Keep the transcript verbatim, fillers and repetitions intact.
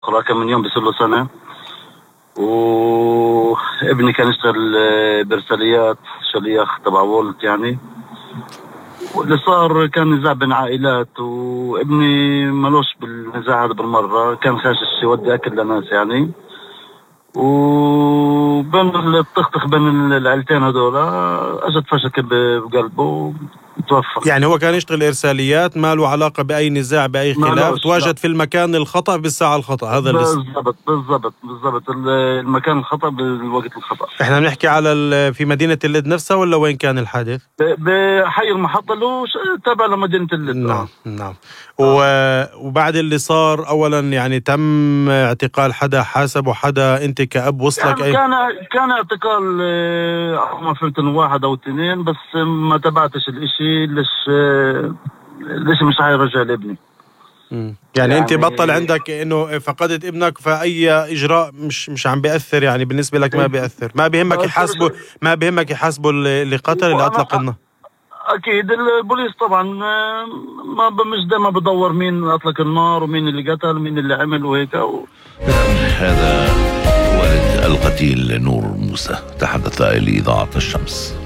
كان من يوم بيصير له سنة، وابني كان يشتغل بإرساليات شليخ تبع وولت يعني. واللي صار كان نزاع بين عائلات، وابني ملوش بالنزاع هذا بالمرة، كان خاشش يودي أكل لناس يعني، وبين الطخطخ بين العيلتين هذول اجت فشكة بقلبه وتوفى. يعني هو كان يشتغل إرساليات، ما له علاقة بأي نزاع بأي خلاف، تواجد في المكان الخطأ بالساعة الخطأ. هذا بالضبط بالضبط بالضبط المكان الخطأ بالوقت الخطأ. احنا بنحكي على في مدينة اللد نفسها ولا وين كان الحادث؟ بحي المحطة اللي تابع لمدينة اللد. نعم نعم. آه. وبعد اللي صار أولا يعني تم اعتقال حدا، حاسبوا حدا، أنت كأب وصلك يعني أي؟ كان كان اعتقال ما فهمت انه واحد أو اثنين، بس ما تبعتش الإشي. ليش ليش مش هيرجع لابني؟ يعني, يعني انت بطل عندك انه فقدت ابنك، فاي اجراء مش مش عم بيأثر يعني بالنسبه لك، ما بيأثر، ما بيهمك يحاسبوا، ما بيهمك يحاسبوا اللي قتل اللي اطلق النار. اكيد البوليس طبعا ما مش دائما بدور مين اطلق النار ومين اللي قتل ومين اللي عمل وهيك و... هذا والد القتيل نور موسى تحدث لإذاعة الشمس.